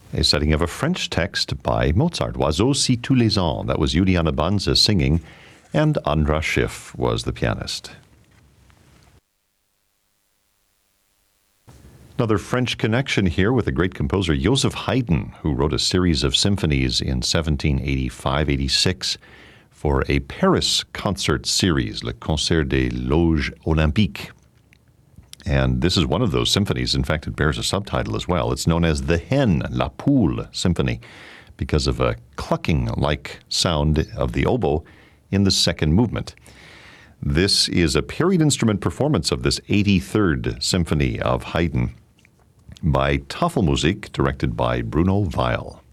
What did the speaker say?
a setting of a French text by Mozart, Oiseaux si tous les ans. That was Juliana Banza singing, and Andras Schiff was the pianist. Another French connection here with the great composer Joseph Haydn, who wrote a series of symphonies in 1785-86 for a Paris concert series, Le Concert des Loges Olympiques. And this is one of those symphonies. In fact, it bears a subtitle as well. It's known as the Hen, La Poule Symphony, because of a clucking-like sound of the oboe in the second movement. This is a period instrument performance of this 83rd Symphony of Haydn by Tafelmusik, directed by Bruno Weil.